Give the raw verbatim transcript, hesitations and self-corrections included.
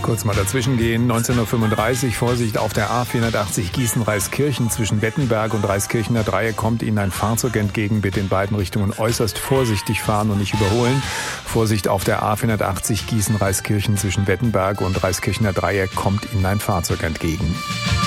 Kurz mal dazwischen gehen. neunzehn Uhr fünfunddreißig, Vorsicht auf der A vierhundertachtzig Gießen-Reiskirchen zwischen Wettenberg und Reiskirchener Dreieck kommt Ihnen ein Fahrzeug entgegen. Bitte in beiden Richtungen äußerst vorsichtig fahren und nicht überholen. Vorsicht auf der A vierhundertachtzig Gießen-Reiskirchen zwischen Wettenberg und Reiskirchener Dreieck kommt Ihnen ein Fahrzeug entgegen.